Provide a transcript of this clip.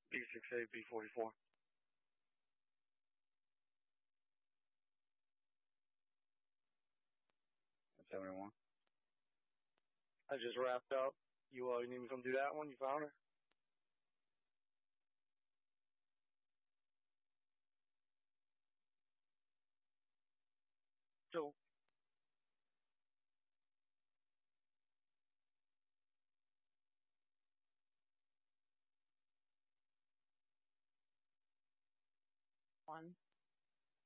B68, B44. 71. I just wrapped up. You need me to come do that one? You found her? So, One.